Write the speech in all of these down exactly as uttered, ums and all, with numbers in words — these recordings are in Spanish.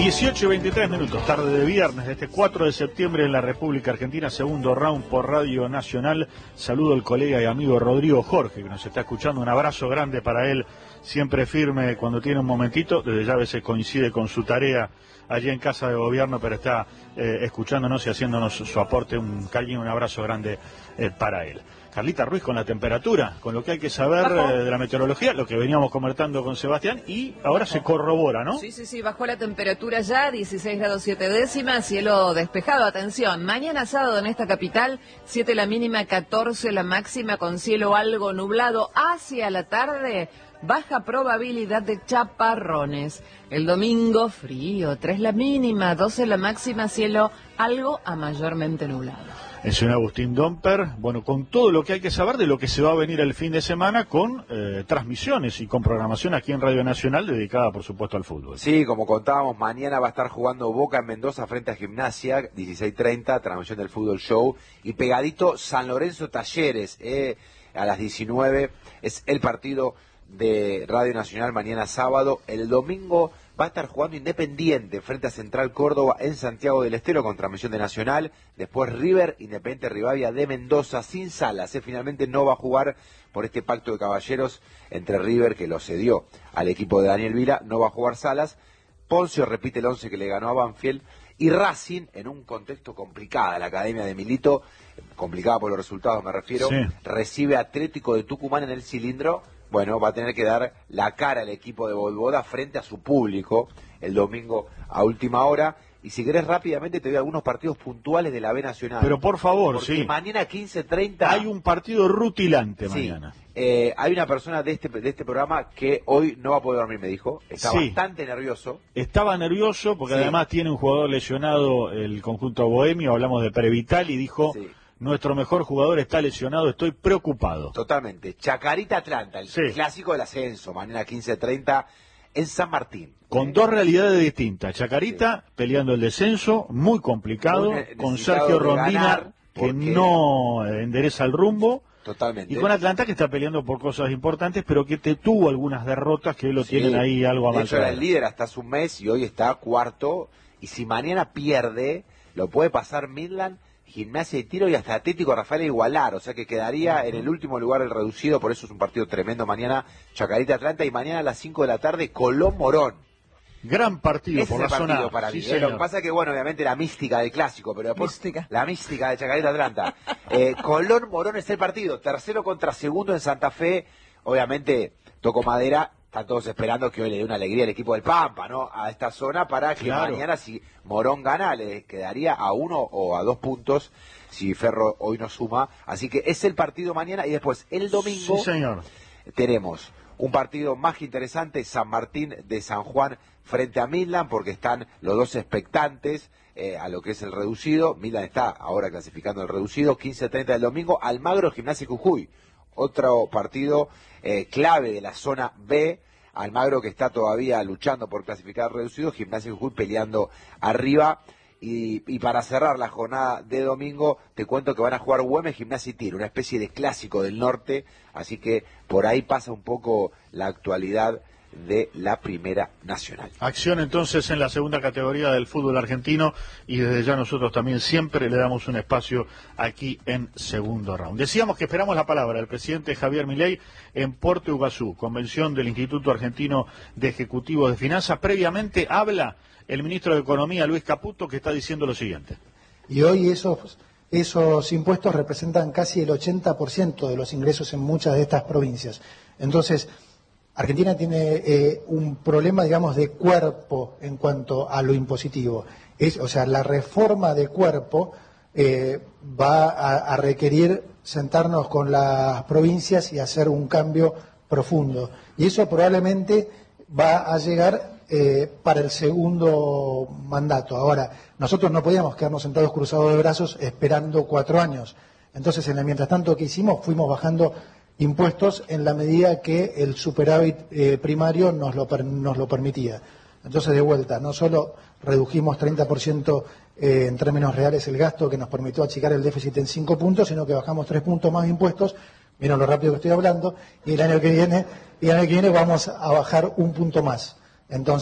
dieciocho y veintitrés minutos, tarde de viernes, de este cuatro de septiembre en la República Argentina, segundo round por Radio Nacional. Saludo al colega y amigo Rodrigo Jorge, que nos está escuchando. Un abrazo grande para él, siempre firme cuando tiene un momentito. Desde ya a veces coincide con su tarea allí en Casa de Gobierno, pero está eh, escuchándonos y haciéndonos su aporte. Un cariño, un abrazo grande eh, para él. Carlita Ruiz, con la temperatura, con lo que hay que saber eh, de la meteorología, lo que veníamos comentando con Sebastián, y ahora se corrobora, ¿no? Sí, sí, sí, bajó la temperatura ya, dieciséis grados siete décimas, cielo despejado. Atención, mañana sábado en esta capital, siete la mínima, catorce la máxima, con cielo algo nublado. Hacia la tarde, baja probabilidad de chaparrones. El domingo, frío, tres la mínima, doce la máxima, cielo algo a mayormente nublado. En señor Agustín Domper, bueno, con todo lo que hay que saber de lo que se va a venir el fin de semana con eh, transmisiones y con programación aquí en Radio Nacional dedicada, por supuesto, al fútbol. Sí, como contábamos, mañana va a estar jugando Boca en Mendoza frente a Gimnasia, dieciséis treinta, transmisión del Fútbol Show, y pegadito San Lorenzo Talleres, eh, a las diecinueve, es el partido de Radio Nacional mañana sábado. El domingo va a estar jugando Independiente frente a Central Córdoba en Santiago del Estero con transmisión de Nacional. Después River, Independiente Rivadavia de Mendoza sin Salas. ¿eh? Finalmente no va a jugar por este pacto de caballeros entre River, que lo cedió al equipo de Daniel Vila. No va a jugar Salas. Poncio repite el once que le ganó a Banfield. Y Racing, en un contexto complicado, la academia de Milito, complicada por los resultados me refiero, sí. Recibe Atlético de Tucumán en el Cilindro. Bueno, va a tener que dar la cara al equipo de Volvoda frente a su público el domingo a última hora. Y si querés rápidamente te doy algunos partidos puntuales de la B Nacional. Pero por favor, porque sí. mañana quince treinta... Hay un partido rutilante sí, mañana. Eh, hay una persona de este de este programa que hoy no va a poder dormir, me dijo. Está sí. bastante nervioso. Estaba nervioso porque sí. además tiene un jugador lesionado, el conjunto bohemio, hablamos de Prevital, y dijo... Sí. Nuestro mejor jugador está lesionado, estoy preocupado. Totalmente. Chacarita Atlanta, el sí. clásico del ascenso, mañana quince treinta en San Martín. Con dos realidades distintas. Chacarita sí. peleando el descenso, muy complicado, muy con Sergio Rondina, que no endereza el rumbo. Totalmente. Y con Atlanta, que está peleando por cosas importantes, pero que te tuvo algunas derrotas que lo sí. tienen ahí algo a mal. De hecho, era el líder hasta hace un mes y hoy está cuarto. Y si mañana pierde, lo puede pasar Midland, Gimnasia y Tiro y hasta Atlético Rafael a igualar, o sea que quedaría uh-huh. en el último lugar el reducido. Por eso es un partido tremendo mañana, Chacarita Atlanta, y mañana a las cinco de la tarde Colón Morón. Gran partido. Ese por es la el partido zona para mí. Sí, ¿eh? Lo que pasa es que, bueno, obviamente la mística del clásico, pero después mística. la mística de Chacarita Atlanta. eh, Colón Morón es el partido, tercero contra segundo en Santa Fe. Obviamente, toco madera. Están todos esperando que hoy le dé una alegría al equipo del Pampa, ¿no? A esta zona para que claro. mañana, si Morón gana, le quedaría a uno o a dos puntos si Ferro hoy no suma. Así que es el partido mañana y después el domingo sí, señor. tenemos un partido más que interesante, San Martín de San Juan frente a Midland, porque están los dos expectantes eh, a lo que es el reducido. Midland está ahora clasificando el reducido, quince treinta del domingo. Almagro, Gimnasia y Jujuy. Otro partido eh, clave de la zona B, Almagro que está todavía luchando por clasificar reducido, Gimnasia y Jujuy peleando arriba. Y, y para cerrar la jornada de domingo, te cuento que van a jugar Güemes, Gimnasia y Tiro, una especie de clásico del norte, así que por ahí pasa un poco la actualidad de la Primera Nacional. Acción entonces en la segunda categoría del fútbol argentino, y desde ya nosotros también siempre le damos un espacio aquí en Segundo Round. Decíamos que esperamos la palabra del presidente Javier Milei en Puerto Iguazú, convención del Instituto Argentino de Ejecutivos de Finanzas. Previamente habla el ministro de Economía, Luis Caputo, que está diciendo lo siguiente. Y hoy esos, esos impuestos representan casi el ochenta por ciento de los ingresos en muchas de estas provincias. Entonces, Argentina tiene eh, un problema, digamos, de cuerpo en cuanto a lo impositivo. Es, o sea, la reforma de cuerpo eh, va a, a requerir sentarnos con las provincias y hacer un cambio profundo. Y eso probablemente va a llegar eh, para el segundo mandato. Ahora, nosotros no podíamos quedarnos sentados cruzados de brazos esperando cuatro años. Entonces, en el mientras tanto que hicimos, fuimos bajando impuestos en la medida que el superávit eh, primario nos lo, nos lo permitía. Entonces, de vuelta, no solo redujimos treinta por ciento eh, en términos reales el gasto, que nos permitió achicar el déficit en cinco puntos, sino que bajamos tres puntos más de impuestos. Miren lo rápido que estoy hablando, y el año que viene, y el año que viene vamos a bajar un punto más. Entonces,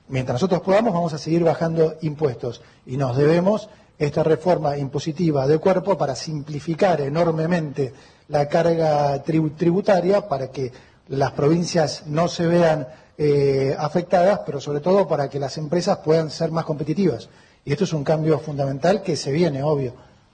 mientras nosotros podamos, vamos a seguir bajando impuestos y nos debemos esta reforma impositiva de cuerpo para simplificar enormemente la carga tributaria para que las provincias no se vean eh, afectadas, pero sobre todo para que las empresas puedan ser más competitivas. Y esto es un cambio fundamental que se viene, obvio.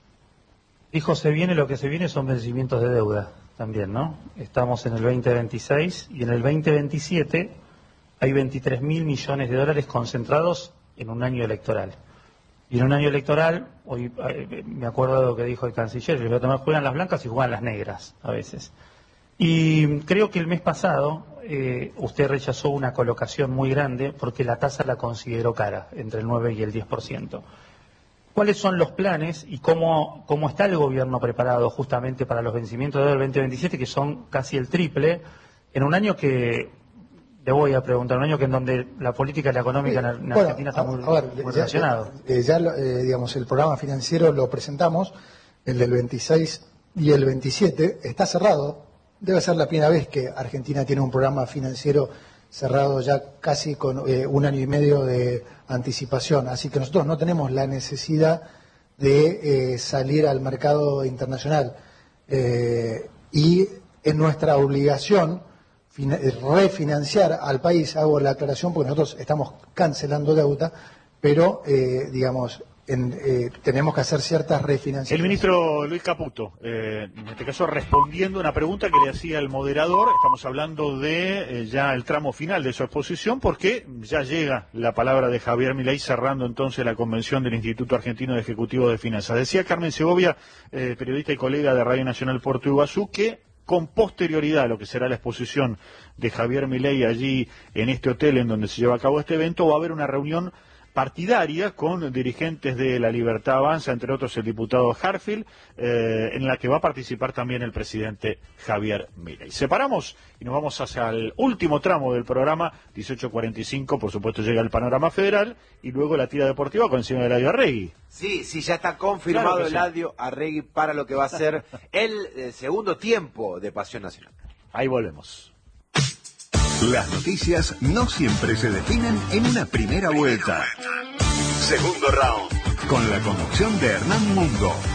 Dijo, se viene, lo que se viene son vencimientos de deuda también, ¿no? Estamos en el veinte veintiséis y en el veinte veintisiete hay veintitrés mil millones de dólares concentrados en un año electoral. Y en un año electoral, hoy eh, me acuerdo de lo que dijo el canciller, que juegan las blancas y juegan las negras a veces. Y creo que el mes pasado eh, usted rechazó una colocación muy grande porque la tasa la consideró cara, entre el nueve y el diez por ciento. ¿Cuáles son los planes y cómo, cómo está el gobierno preparado justamente para los vencimientos del veinte veintisiete, que son casi el triple, en un año que, le voy a preguntar, un año que en donde la política y la económica sí, en, en bueno, Argentina está muy, a ver, muy ya, relacionado? Eh, ya, eh, digamos, el programa financiero lo presentamos, el del veintiséis y el veintisiete, está cerrado. Debe ser la primera vez que Argentina tiene un programa financiero cerrado ya casi con eh, un año y medio de anticipación. Así que nosotros no tenemos la necesidad de eh, salir al mercado internacional. Eh, y es nuestra obligación refinanciar al país. Hago la aclaración porque nosotros estamos cancelando deuda, pero, eh, digamos, En, eh, tenemos que hacer ciertas refinanciaciones. El ministro Luis Caputo, eh, en este caso respondiendo a una pregunta que le hacía el moderador, estamos hablando de eh, ya el tramo final de su exposición, porque ya llega la palabra de Javier Milei cerrando entonces la convención del Instituto Argentino de Ejecutivo de Finanzas. Decía Carmen Segovia, eh, periodista y colega de Radio Nacional Puerto Iguazú, que con posterioridad a lo que será la exposición de Javier Milei allí en este hotel en donde se lleva a cabo este evento, va a haber una reunión partidaria con dirigentes de La Libertad Avanza, entre otros el diputado Harfield, eh, en la que va a participar también el presidente Javier Milei. Separamos y nos vamos hacia el último tramo del programa, dieciocho cuarenta y cinco, por supuesto llega el panorama federal, y luego la tira deportiva con el señor Eladio Arregui. Sí, sí, ya está confirmado claro Eladio sí. Arregui para lo que va a ser el, el segundo tiempo de Pasión Nacional. Ahí volvemos. Las noticias no siempre se definen en una primera vuelta. Segundo round, con la conducción de Hernán Mungo.